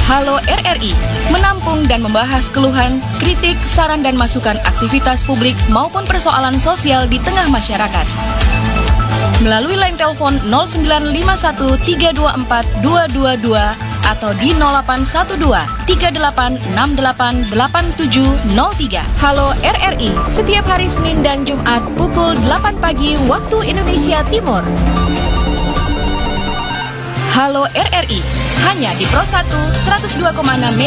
Halo RRI, menampung dan membahas keluhan, kritik, saran dan masukan aktivitas publik maupun persoalan sosial di tengah masyarakat. Melalui line telepon 0951324222 atau di 081238688703. Halo RRI, setiap hari Senin dan Jumat pukul 8 pagi waktu Indonesia Timur. Halo RRI, hanya di Pro 1 102,6